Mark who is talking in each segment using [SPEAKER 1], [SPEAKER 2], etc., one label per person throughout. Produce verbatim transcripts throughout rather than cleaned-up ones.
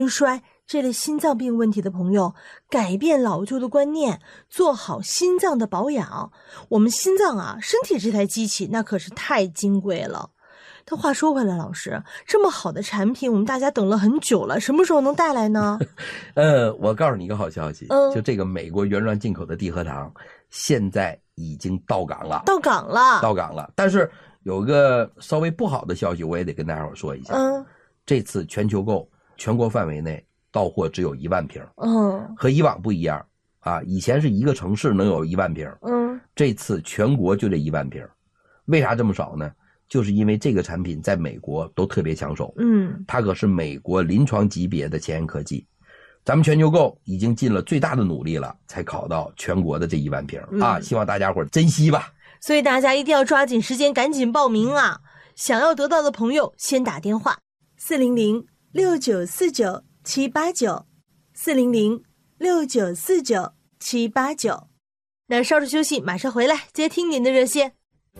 [SPEAKER 1] 衰这类心脏病问题的朋友，改变老旧的观念，做好心脏的保养。我们心脏啊，身体这台机器那可是太金贵了。但话说回来，老师，这么好的产品，我们大家等了很久了，什么时候能带来呢？
[SPEAKER 2] 呃，我告诉你一个好消息，
[SPEAKER 1] 嗯，
[SPEAKER 2] 就这个美国原装进口的地核糖，现在已经到港了，
[SPEAKER 1] 到港了，
[SPEAKER 2] 到港了。但是有个稍微不好的消息，我也得跟大家伙说一下。
[SPEAKER 1] 嗯，
[SPEAKER 2] 这次全球购，全国范围内到货只有一万瓶，
[SPEAKER 1] 嗯，
[SPEAKER 2] 和以往不一样啊。以前是一个城市能有一万瓶，
[SPEAKER 1] 嗯，
[SPEAKER 2] 这次全国就这一万瓶。为啥这么少呢？就是因为这个产品在美国都特别抢手，
[SPEAKER 1] 嗯，
[SPEAKER 2] 它可是美国临床级别的前沿科技。咱们全球购已经尽了最大的努力了，才考到全国的这一万瓶、嗯、啊！希望大家伙珍惜吧。
[SPEAKER 1] 所以大家一定要抓紧时间，赶紧报名啊！想要得到的朋友，先打电话四零零六九四九七八九四零零六九四九七八九。那稍事休息，马上回来接听您的热线。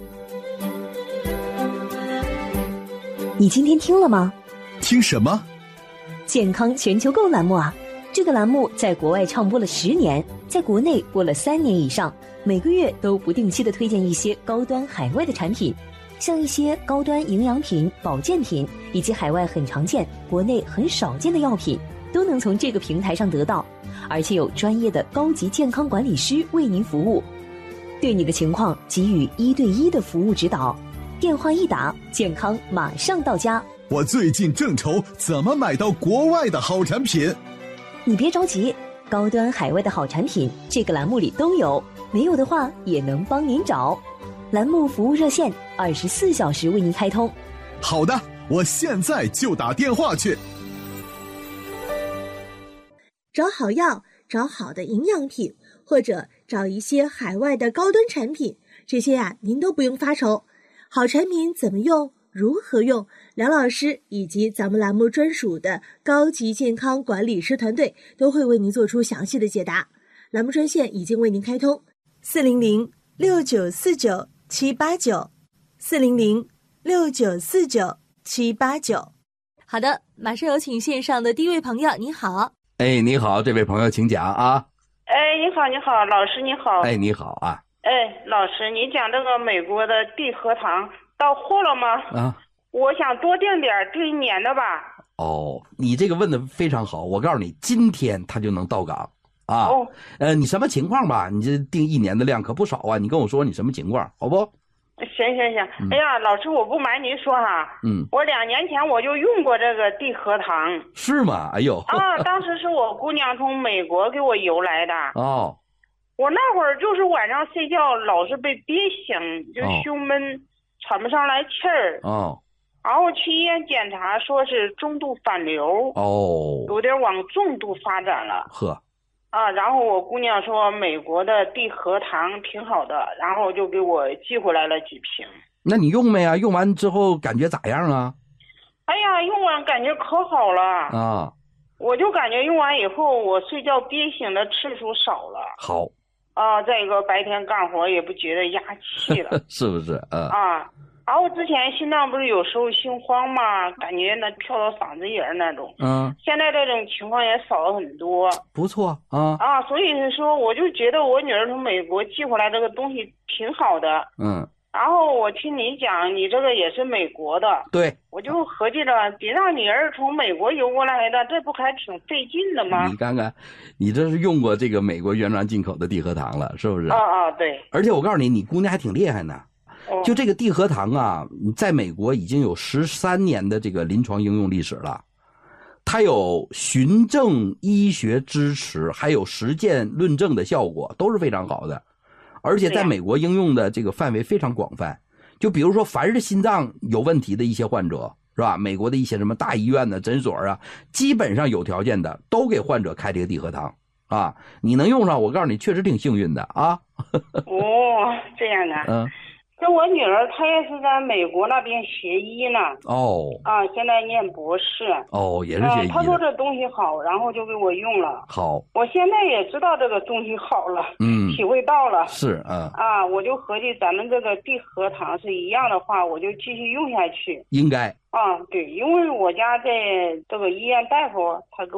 [SPEAKER 3] 你今天听了吗？
[SPEAKER 4] 听什么？
[SPEAKER 3] 健康全球购栏目啊！这个栏目在国外唱播了十年，在国内播了三年以上，每个月都不定期的推荐一些高端海外的产品，像一些高端营养品、保健品，以及海外很常见、国内很少见的药品，都能从这个平台上得到，而且有专业的高级健康管理师为您服务，对你的情况给予一对一的服务指导。电话一打，健康马上到家。
[SPEAKER 4] 我最近正愁怎么买到国外的好产品。
[SPEAKER 3] 你别着急，高端海外的好产品这个栏目里都有，没有的话也能帮您找。栏目服务热线二十四小时为您开通。
[SPEAKER 4] 好的，我现在就打电话去。
[SPEAKER 1] 找好药，找好的营养品，或者找一些海外的高端产品，这些啊您都不用发愁。好产品怎么用，如何用，梁老师以及咱们栏目专属的高级健康管理师团队都会为您做出详细的解答。栏目专线已经为您开通四零零六九四九七八九四零零六九四九七八九。好的，马上有请线上的第一位朋友。你好。
[SPEAKER 2] 哎，你好，这位朋友请讲啊。
[SPEAKER 5] 哎，你好，你好，老师你好。
[SPEAKER 2] 哎，你好啊。
[SPEAKER 5] 哎，老师，你讲这个美国的地核糖到货了吗？
[SPEAKER 2] 啊，
[SPEAKER 5] 我想多订点，订一年的吧。
[SPEAKER 2] 哦，你这个问的非常好，我告诉你，今天它就能到港啊。
[SPEAKER 5] 哦，
[SPEAKER 2] 呃，你什么情况吧？你这订一年的量可不少啊，你跟我说你什么情况，好不？
[SPEAKER 5] 行行行、嗯，哎呀，老师，我不瞒您说哈，
[SPEAKER 2] 嗯，
[SPEAKER 5] 我两年前我就用过这个地核糖。
[SPEAKER 2] 是吗？哎呦，
[SPEAKER 5] 啊，当时是我姑娘从美国给我邮来的。
[SPEAKER 2] 哦。
[SPEAKER 5] 我那会儿就是晚上睡觉老是被憋醒，就胸闷、哦、喘不上来气儿。
[SPEAKER 2] 哦。
[SPEAKER 5] 然后去医院检查，说是中度反流。
[SPEAKER 2] 哦。
[SPEAKER 5] 有点往重度发展了。
[SPEAKER 2] 呵。
[SPEAKER 5] 啊，然后我姑娘说美国的地核糖挺好的，然后就给我寄回来了几瓶。
[SPEAKER 2] 那你用没呀？用完之后感觉咋样啊？
[SPEAKER 5] 哎呀，用完感觉可好了。
[SPEAKER 2] 啊。
[SPEAKER 5] 我就感觉用完以后，我睡觉憋醒的次数少了。
[SPEAKER 2] 好。
[SPEAKER 5] 啊，再一个白天干活也不觉得压气了。
[SPEAKER 2] 是不是？嗯。
[SPEAKER 5] 啊，然后之前心脏不是有时候心慌嘛，感觉那跳到嗓子眼那种。
[SPEAKER 2] 嗯。
[SPEAKER 5] 现在这种情况也少了很多。
[SPEAKER 2] 不错啊。
[SPEAKER 5] 啊，所以说我就觉得我女儿从美国寄回来这个东西挺好的。
[SPEAKER 2] 嗯。
[SPEAKER 5] 然后我听你讲，你这个也是美国的。
[SPEAKER 2] 对。
[SPEAKER 5] 我就合计着，别让女儿从美国邮过来的，这不还挺费劲的吗？
[SPEAKER 2] 你看看，你这是用过这个美国原装进口的地核糖了，是不是？
[SPEAKER 5] 啊啊，对。
[SPEAKER 2] 而且我告诉你，你姑娘还挺厉害呢。
[SPEAKER 5] 哦。
[SPEAKER 2] 就这个地核糖啊，在美国已经有十三年的这个临床应用历史了。它有循证医学支持，还有实践论证的效果，都是非常好的。而且在美国应用的这个范围非常广泛，就比如说凡是心脏有问题的一些患者，是吧？美国的一些什么大医院的诊所啊，基本上有条件的都给患者开这个地核糖啊。你能用上，我告诉你，确实挺幸运的啊。
[SPEAKER 5] 哦，这样的。嗯。这我女儿她也是在美国那边学医呢。
[SPEAKER 2] 哦。
[SPEAKER 5] 啊，现在念博士。
[SPEAKER 2] 哦，也是学医的。
[SPEAKER 5] 她说这东西好，然后就给我用了。
[SPEAKER 2] 好。
[SPEAKER 5] 我现在也知道这个东西好了。
[SPEAKER 2] 嗯。
[SPEAKER 5] 体会到了。
[SPEAKER 2] 是啊。
[SPEAKER 5] 啊，我就合计咱们这个地核糖是一样的话，我就继续用下去。
[SPEAKER 2] 应该。
[SPEAKER 5] 啊，对，因为我家在这个医院大夫他给